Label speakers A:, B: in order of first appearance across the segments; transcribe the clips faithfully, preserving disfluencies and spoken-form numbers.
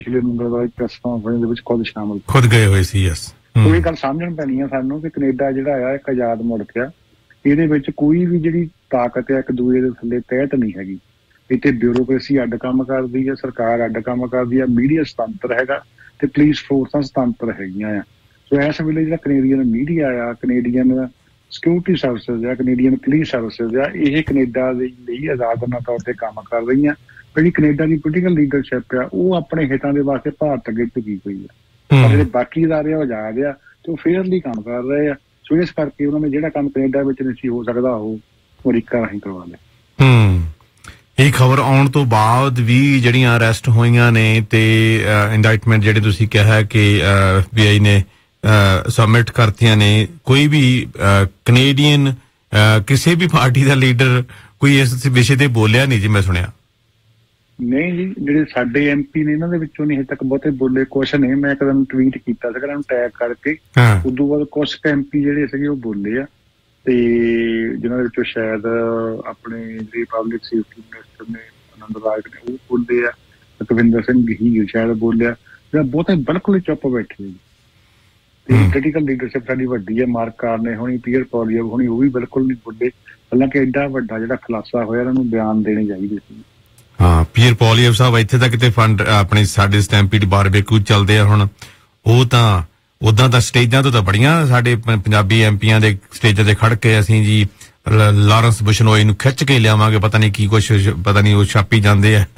A: ਪਿਛਲੇ ਮੰਗਲਵਾਰ press conference ਦੇ ਵਿੱਚ ਖੁਦ ਸ਼ਾਮਲ
B: ਖੁਦ ਗਏ ਹੋਏ ਸੀ। ਯਸ,
A: ਉਹ ਇਹ ਗੱਲ ਸਮਝਣ ਪੈਣੀ ਆ ਸਾਨੂੰ ਕਿ ਕੈਨੇਡਾ ਜਿਹੜਾ ਆ ਇੱਕ ਆਜ਼ਾਦ ਮੁਲਕ ਆ, ਇਹਦੇ ਵਿੱਚ ਕੋਈ ਵੀ ਜਿਹੜੀ ਤਾਕਤ ਆ ਇੱਕ ਦੂਜੇ ਦੇ ਥੱਲੇ ਤਹਿਤ ਨਹੀਂ ਹੈਗੀ। ਇੱਥੇ ਬਿਊਰੋਕ੍ਰੇਸੀ ਅੱਡ ਕੰਮ ਕਰਦੀ ਆ, ਸਰਕਾਰ ਅੱਡ ਕੰਮ ਕਰਦੀ ਆ, ਮੀਡੀਆ ਸੁਤੰਤਰ ਹੈਗਾ ਤੇ ਪੁਲਿਸ ਫੋਰਸਾਂ ਸੁਤੰਤਰ ਹੈਗੀਆਂ ਆ। ਸੋ ਇਸ ਵੇਲੇ ਜਿਹੜਾ ਕੈਨੇਡੀਅਨ ਮੀਡੀਆ ਆ, ਕੈਨੇਡੀਅਨ ਸਿਕਿਉਰਿਟੀ ਸਰਵਿਸਿਜ਼ ਆ, ਕੈਨੇਡੀਅਨ ਪੁਲਿਸ ਸਰਵਿਸਿਜ਼ ਆ, ਇਹ ਕੈਨੇਡਾ ਦੇ ਲਈ ਆਜ਼ਾਦਾਨਾ ਤੌਰ ਤੇ ਕੰਮ ਕਰ ਰਹੀਆਂ। ਜਿਹੜੀ ਕੈਨੇਡਾ ਦੀ ਪੋਲੀਟੀਕਲ ਲੀਡਰਸ਼ਿਪ ਆ ਉਹ ਆਪਣੇ ਹਿੱਤਾਂ ਦੇ ਵਾਸਤੇ ਭਾਰਤ ਅੱਗੇ ਝੁਕੀ ਹੋਈ ਆ, ਪਰ ਜਿਹੜੇ ਬਾਕੀ ਅਦਾਰੇ ਉਹ ਆਜ਼ਾਦ ਆ ਤੇ ਉਹ ਫੇਅਰਲੀ ਕੰਮ ਕਰ ਰਹੇ ਆ। ਸੋ ਇਸ ਕਰਕੇ ਉਹਨਾਂ ਨੇ ਜਿਹੜਾ ਕੰਮ ਕੈਨੇਡਾ ਵਿੱਚ ਨਹੀਂ ਸੀ ਹੋ ਸਕਦਾ ਉਹ ਅਮਰੀਕਾ ਰਾਹੀਂ ਕਰਵਾ ਲਿਆ।
B: ਹੂੰ ਇਹ ਖਬਰ ਆਉਣ ਤੋਂ ਬਾਅਦ ਵੀ ਜਿਹੜੀਆਂ ਅਰੈਸਟ ਹੋਈਆਂ ਨੇ ਤੇ ਇੰਡਾਈਟਮੈਂਟ ਜਿਹੜੇ ਤੁਸੀਂ ਕਿਹਾ ਕਿ ਐਫ ਬੀ ਆਈ ਨੇ ਸਬਮਿਟ ਕਰਤੀਆਂ ਨੇ, ਕੋਈ ਵੀ ਕੈਨੇਡੀਅਨ ਕਿਸੇ ਵੀ ਪਾਰਟੀ ਦਾ ਲੀਡਰ ਕੋਈ ਇਸ ਵਿਸ਼ੇ ਤੇ ਬੋਲਿਆ ਨਹੀਂ ਜੀ, ਮੈਂ ਸੁਣਿਆ
A: ਨਹੀਂ ਜੀ। ਜਿਹੜੇ ਸਾਡੇ ਐਮ ਪੀ ਨੇ ਇਹਨਾਂ ਦੇ ਵਿੱਚੋਂ ਨਹੀਂ ਹਜੇ ਤੱਕ ਬਹੁਤੇ ਬੋਲੇ। ਕੁਛ ਨੇ, ਮੈਂ ਇੱਕ ਦਿਨ ਟਵੀਟ ਕੀਤਾ ਸੀਗਾ ਇਹਨਾਂ ਨੂੰ ਟੈਗ ਕਰਕੇ, ਉਦੋਂ ਬਾਅਦ ਕੁਛ ਐਮ ਪੀ ਜਿਹੜੇ ਸੀਗੇ ਉਹ ਬੋਲੇ ਆ ਤੇ ਜਿਹਨਾਂ ਦੇ ਵਿੱਚੋਂ ਸ਼ਾਇਦ ਆਪਣੇ ਜਿਹੜੇ ਪਬਲਿਕ ਸੇਫਟੀ ਮਿਨਿਸਟਰ ਨੇ ਆਨੰਦ ਰਾਜ ਨੇ ਉਹ ਬੋਲੇ ਆ, ਲਖਵਿੰਦਰ ਸਿੰਘ ਹੀਰ ਸ਼ਾਇਦ ਬੋਲਿਆ, ਜਿਹੜਾ ਬਹੁਤੇ ਬਿਲਕੁਲ ਚੁੱਪ ਬੈਠੇ ਜੀ। ਤੇ ਪੋਲੀਟੀਕਲ ਲੀਡਰਸ਼ਿਪ ਸਾਡੀ ਵੱਡੀ ਹੈ, ਮਾਰਕ ਕਾਰਨੇ ਹੋਣੀ, ਪੀਅਰ ਪੋਲੀਅਮ ਹੋਣੀ, ਉਹ ਵੀ ਬਿਲਕੁਲ ਨਹੀਂ ਬੋਲੇ। ਹਾਲਾਂਕਿ ਐਡਾ ਵੱਡਾ ਜਿਹੜਾ ਖੁਲਾਸਾ ਹੋਇਆ ਇਹਨਾਂ ਨੂੰ ਬਿਆਨ ਦੇਣੇ ਚਾਹੀਦੇ ਸੀ।
B: ਹਾਂ, ਪੀਅਰ ਪੋਲੀਅਮ ਸਾਹਿਬ ਇੱਥੇ ਤੱਕ ਤੇ ਫੰਡ ਆਪਣੇ ਸਾਡੇ ਸਟੈਂਪੀਡ ਬਾਰਬੇਕਿਊ ਚੱਲਦੇ ਆ ਹੁਣ, ਉਹ ਤਾਂ ਉਦਾਂ ਤਾਂ ਸਟੇਜਾਂ ਤੋਂ ਤਾਂ ਬੜੀਆਂ ਸਾਡੇ ਪੰਜਾਬੀ ਐਮਪੀਆਂ ਦੇ ਸਟੇਜਾਂ ਤੇ ਖੜ ਕੇ ਅਸੀਂ ਜੀ ਲਾਰੈਂਸ ਬਿਸ਼ਨੋਈ ਨੂੰ ਖਿੱਚ ਕੇ ਲਿਆਵਾਂਗੇ, ਪਤਾ ਨਹੀਂ ਕੀ ਕੁਛ, ਪਤਾ ਨਹੀਂ ਉਹ ਛਾਪੀ ਜਾਂਦੇ ਆ।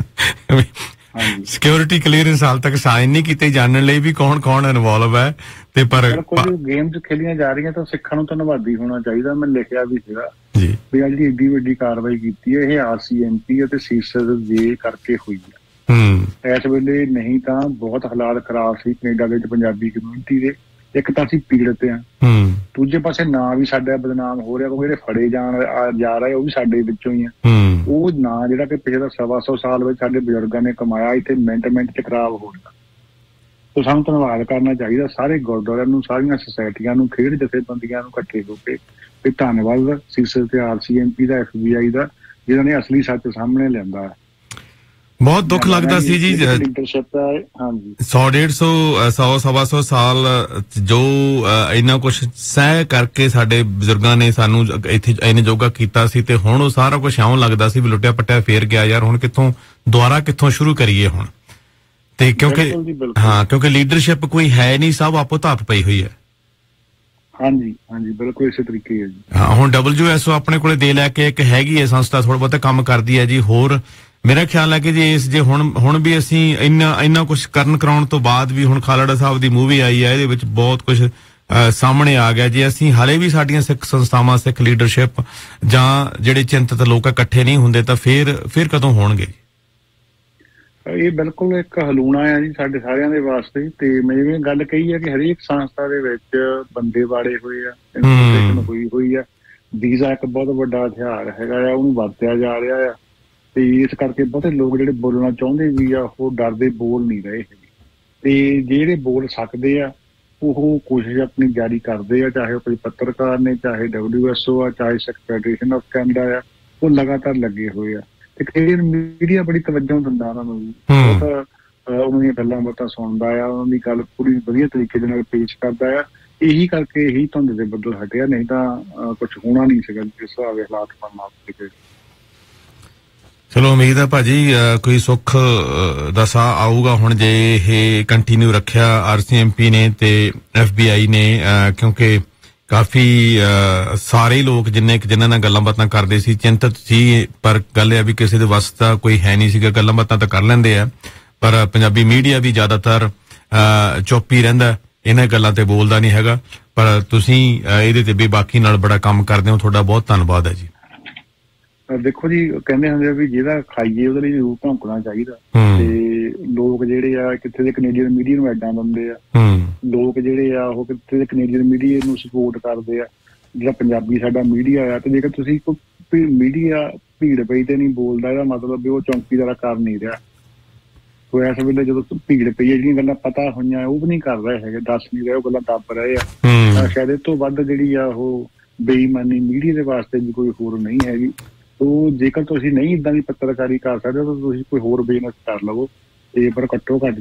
B: ਸਿਕਿਉਰਿਟੀ ਕਲੀਅਰੈਂਸ ਹਾਲ ਤੱਕ ਸਾਈਨ ਨਹੀਂ ਕੀਤੇ, ਜਾਣਨ ਲਈ ਵੀ ਕੌਣ ਕੌਣ ਇਨਵੋਲਵ ਹੈ। ਤੇ ਪਰ
A: ਗੇਮਸ ਖੇਲੀਆਂ ਜਾ ਰਹੀਆਂ ਤਾਂ ਸਿੱਖਾਂ ਨੂੰ ਧੰਨਵਾਦੀ ਹੋਣਾ ਚਾਹੀਦਾ। ਮੈਂ ਲਿਖਿਆ ਵੀ ਸੀਗਾ ਵੀ ਆ ਜਿਹੜੀ ਏਡੀ ਵੱਡੀ ਕਾਰਵਾਈ ਕੀਤੀ ਹੈ ਇਹ ਆਰ ਸੀ ਐਮ ਪੀ ਅਤੇ ਸੀਸਰ ਜੇ ਕਰਕੇ ਹੋਈ ਹੈ। ਇਸ ਵੇਲੇ ਨਹੀਂ ਤਾਂ ਬਹੁਤ ਹਾਲਾਤ ਖਰਾਬ ਸੀ ਕੈਨੇਡਾ ਦੇ ਵਿੱਚ ਪੰਜਾਬੀ ਕਮਿਊਨਿਟੀ ਦੇ। ਇੱਕ ਤਾਂ ਅਸੀਂ ਪੀੜਤ ਆ, ਦੂਜੇ ਪਾਸੇ ਨਾਂ ਵੀ ਸਾਡਾ ਬਦਨਾਮ ਹੋ ਰਿਹਾ ਕਿਉਂਕਿ ਜਿਹੜੇ ਫੜੇ ਜਾਣ ਜਾ ਰਹੇ ਉਹ ਵੀ ਸਾਡੇ ਵਿੱਚੋਂ ਹੀ ਆ। ਉਹ ਨਾਂ ਜਿਹੜਾ ਕਿ ਪਿਛਲੇ ਸਵਾ ਸੌ ਸਾਲ ਵਿੱਚ ਸਾਡੇ ਬਜ਼ੁਰਗਾਂ ਨੇ ਕਮਾਇਆ ਇੱਥੇ ਮਿੰਟ ਮਿੰਟ ਚ ਖਰਾਬ ਹੋ ਰਿਹਾ। ਸੋ ਸਾਨੂੰ ਧੰਨਵਾਦ ਕਰਨਾ ਚਾਹੀਦਾ ਸਾਰੇ ਗੁਰਦੁਆਰਿਆਂ ਨੂੰ, ਸਾਰੀਆਂ ਸੁਸਾਇਟੀਆਂ ਨੂੰ, ਖੇਡ ਜਥੇਬੰਦੀਆਂ ਨੂੰ ਇਕੱਠੇ ਹੋ ਕੇ। ਤੇ ਧੰਨਵਾਦ ਸੀਸਰ ਤੇ R C M P the, F B I ਦਾ, ਜਿਹਨਾਂ ਨੇ ਅਸਲੀ ਸੱਚ ਸਾਹਮਣੇ ਲਿਆਂਦਾ ਹੈ। ਬਹੁਤ ਦੁੱਖ ਲੱਗਦਾ ਸੀ ਜੀ, ਸੌ ਡੇਢ ਸੌ ਸੌ ਸਵਾ ਸੌ ਸਾਲ ਜੋ ਇੰਨਾ ਕੁਛ ਸਹਿ ਕਰਕੇ ਸਾਡੇ ਬਜ਼ੁਰਗਾਂ ਨੇ ਸਾਨੂੰ ਇੱਥੇ ਇੰਨੇ ਜੋਗਾ ਕੀਤਾ ਸੀ ਤੇ ਹੁਣ ਉਹ ਸਾਰਾ ਕੁਛ ਇਉਂ ਲੱਗਦਾ ਸੀ ਵੀ ਲੁੱਟਿਆ ਪੱਟਿਆ ਫੇਰ ਗਿਆ ਯਾਰ, ਹੁਣ ਕਿੱਥੋਂ ਦੁਬਾਰਾ ਕਿੱਥੋਂ ਸ਼ੁਰੂ ਕਰੀਏ ਹੁਣ। ਤੇ ਕਿਉਂਕਿ ਹਾਂ ਕਿਉਂਕਿ ਲੀਡਰਸ਼ਿਪ ਕੋਈ ਹੈ ਨਹੀਂ, ਸਭ ਆਪੋ ਧਾਪ ਪਈ ਹੋਈ ਹੈ। ਹਾਂਜੀ ਹਾਂਜੀ ਬਿਲਕੁਲ ਇਸੇ ਤਰੀਕੇ ਹੈ ਜੀ। ਹਾਂ, ਹੁਣ ਡਬਲਯੂ ਐਸ ਓ ਆਪਣੇ ਕੋਲੇ ਦੇ ਲੈ ਕੇ ਇੱਕ ਹੈਗੀ ਹੈ ਸੰਸਥਾ, ਥੋੜਾ ਬਹੁਤਾ ਕੰਮ ਕਰਦੀ ਹੈ ਜੀ। ਹੋਰ ਮੇਰਾ ਖਿਆਲ ਹੈ ਕਿ ਜੇ ਇਸ ਜੇ ਹੁਣ ਹੁਣ ਵੀ ਅਸੀਂ ਇੰਨਾ ਇੰਨਾ ਕੁਛ ਕਰਨ ਕਰਾਉਣ ਤੋਂ ਬਾਅਦ ਵੀ ਹੁਣ ਖਾਲੜਾ ਸਾਹਿਬ ਦੀ ਮੂਵੀ ਆਈ ਹੈ, ਇਹਦੇ ਵਿੱਚ ਬਹੁਤ ਕੁਛ ਸਾਹਮਣੇ ਆ ਗਿਆ। ਜੇ ਅਸੀਂ ਹਾਲੇ ਵੀ ਸਾਡੀਆਂ ਸਿੱਖ ਸੰਸਥਾਵਾਂ, ਸਿੱਖ ਲੀਡਰਸ਼ਿਪ ਜਾਂ ਜਿਹੜੇ ਚਿੰਤਤ ਲੋਕ ਇਕੱਠੇ ਨਹੀਂ ਹੁੰਦੇ ਤਾਂ ਫੇਰ ਫੇਰ ਕਦੋਂ ਹੋਣਗੇ? ਇਹ ਬਿਲਕੁਲ ਇੱਕ ਹਲੂਣਾ ਆ ਜੀ ਸਾਡੇ ਸਾਰਿਆਂ ਦੇ ਵਾਸਤੇ। ਤੇ ਮੈਂ ਜਿਵੇਂ ਗੱਲ ਕਹੀ ਹੈ ਕਿ ਹਰੇਕ ਸੰਸਥਾ ਦੇ ਵਿੱਚ ਬੰਦੇ ਵਾੜੇ ਹੋਏ ਆ, ਇਨਫੋਰਮੇਸ਼ਨ ਹੋਈ ਹੋਈ ਆ। ਵੀਜ਼ਾ ਇੱਕ ਬਹੁਤ ਵੱਡਾ ਹਥਿਆਰ ਹੈਗਾ ਆ, ਉਹਨੂੰ ਵਰਤਿਆ ਜਾ ਰਿਹਾ ਆ ਤੇ ਇਸ ਕਰਕੇ ਬਹੁਤੇ ਲੋਕ ਜਿਹੜੇ ਬੋਲਣਾ ਚਾਹੁੰਦੇ ਵੀ ਆ ਉਹ ਡਰਦੇ ਬੋਲ ਨਹੀਂ ਰਹੇ ਹੈਗੇ। ਤੇ ਜਿਹੜੇ ਬੋਲ ਸਕਦੇ ਆ ਉਹ ਕੋਸ਼ਿਸ਼ ਆਪਣੀ ਜਾਰੀ ਕਰਦੇ ਆ, ਚਾਹੇ ਉਹ ਕੋਈ ਪੱਤਰਕਾਰ ਨੇ, ਚਾਹੇ ਡਬਲਯੂ ਐਸ ਓ ਆ, ਚਾਹੇ ਸਿੱਖ ਫੈਡਰੇਸ਼ਨ ਆਫ ਕੈਨੇਡਾ ਆ, ਉਹ ਲਗਾਤਾਰ ਲੱਗੇ ਹੋਏ ਆ। ਤੇ ਕਈ ਮੀਡੀਆ ਬੜੀ ਤਵੱਜੋ ਦਿੰਦਾ ਉਹਨਾਂ ਨੂੰ, ਬਹੁਤ ਉਹਨਾਂ ਦੀਆਂ ਗੱਲਾਂ ਬਾਤਾਂ ਸੁਣਦਾ ਆ, ਉਹਨਾਂ ਦੀ ਗੱਲ ਪੂਰੀ ਵਧੀਆ ਤਰੀਕੇ ਦੇ ਨਾਲ ਪੇਸ਼ ਕਰਦਾ ਆ। ਇਹੀ ਕਰਕੇ ਇਹੀ ਧੁੰਦ ਦੇ ਬੱਦਲ ਹਟਿਆ, ਨਹੀਂ ਤਾਂ ਕੁਛ ਹੋਣਾ ਨਹੀਂ ਸੀਗਾ ਜਿਸ ਹਿਸਾਬ ਦੇ ਹਾਲਾਤ ਬਣਨਾ। ਚਲੋ ਉਮੀਦ ਹੈ ਭਾਜੀ ਕੋਈ ਸੁੱਖ ਦਾ ਸਾਹ ਆਊਗਾ ਹੁਣ ਜੇ ਇਹ ਕੰਟੀਨਿਊ ਰੱਖਿਆ ਆਰ ਸੀ ਐਮ ਪੀ ਨੇ ਤੇ ਐਫ ਬੀ ਆਈ ਨੇ, ਕਿਉਂਕਿ ਕਾਫੀ ਸਾਰੇ ਲੋਕ ਜਿੰਨੇ ਜਿਨ੍ਹਾਂ ਨਾਲ ਗੱਲਾਂ ਬਾਤਾਂ ਕਰਦੇ ਸੀ ਚਿੰਤਤ ਸੀ, ਪਰ ਗੱਲ ਇਹ ਆ ਵੀ ਕਿਸੇ ਦੇ ਵੱਸ ਦਾ ਕੋਈ ਹੈ ਨਹੀਂ ਸੀਗਾ। ਗੱਲਾਂ ਬਾਤਾਂ ਤਾਂ ਕਰ ਲੈਂਦੇ ਆ ਪਰ ਪੰਜਾਬੀ ਮੀਡੀਆ ਵੀ ਜ਼ਿਆਦਾਤਰ ਚੁੱਪ ਹੀ ਰਹਿੰਦਾ, ਇਹਨਾਂ ਗੱਲਾਂ ਤੇ ਬੋਲਦਾ ਨਹੀਂ ਹੈਗਾ। ਪਰ ਤੁਸੀਂ ਇਹਦੇ ਤੇ ਵੀ ਬਾਕੀ ਨਾਲ ਬੜਾ ਕੰਮ ਕਰਦੇ ਹੋ, ਤੁਹਾਡਾ ਬਹੁਤ ਧੰਨਵਾਦ ਹੈ ਜੀ। ਦੇਖੋ ਜੀ, ਕਹਿੰਦੇ ਹੁੰਦੇ ਆ ਵੀ ਜਿਹਦਾ ਖਾਈਏ ਉਹਦੇ ਲਈ ਜ਼ਰੂਰ ਭੌਂਕਣਾ ਚਾਹੀਦਾ। ਤੇ ਲੋਕ ਜਿਹੜੇ ਆ ਕਿੱਥੇ ਦੇ ਕੈਨੇਡੀਅਨ ਮੀਡੀਆ ਨੂੰ ਐਡਾਂ ਦਿੰਦੇ ਆ, ਲੋਕ ਜਿਹੜੇ ਆ ਉਹ ਕਿੱਥੇ ਦੇ ਕੈਨੇਡੀਅਨ ਮੀਡੀਆ ਨੂੰ ਸਪੋਰਟ ਕਰਦੇ ਆ, ਜਿਹੜਾ ਪੰਜਾਬੀ ਸਾਡਾ ਮੀਡੀਆ ਆ। ਤੇ ਜੇਕਰ ਤੁਸੀਂ ਕੋਈ ਮੀਡੀਆ ਭੀੜ ਪਈ ਤੇ ਨਹੀਂ ਬੋਲਦਾ, ਇਹਦਾ ਮਤਲਬ ਵੀ ਉਹ ਚੌਂਕੀਦਾਰਾ ਕਰ ਨਹੀਂ ਰਿਹਾ। ਸੋ ਇਸ ਵੇਲੇ ਜਦੋਂ ਭੀੜ ਪਈ ਹੈ, ਜਿਹੜੀਆਂ ਗੱਲਾਂ ਪਤਾ ਹੋਈਆਂ ਉਹ ਵੀ ਨਹੀਂ ਕਰ ਰਹੇ ਹੈਗੇ, ਦੱਸ ਨਹੀਂ ਰਹੇ, ਉਹ ਗੱਲਾਂ ਦੱਬ ਰਹੇ ਆ। ਸ਼ਾਇਦ ਇਹ ਤੋਂ ਵੱਧ ਜਿਹੜੀ ਆ ਉਹ ਬੇਈਮਾਨੀ ਮੀਡੀਆ ਦੇ ਵਾਸਤੇ ਵੀ ਕੋਈ ਹੋਰ ਨਹੀਂ ਹੈਗੀ। ਸੋ ਜੇਕਰ ਤੁਸੀਂ ਨਹੀਂ ਏਦਾਂ ਦੀ ਪੱਤਰਕਾਰੀ ਕਰ ਸਕਦੇ ਤਾਂ ਤੁਸੀਂ ਕੋਈ ਹੋਰ ਬਿਜ਼ਨਸ ਕਰ ਲਵੋ, ਤੇ ਪਰ ਘੱਟੋ ਘੱਟ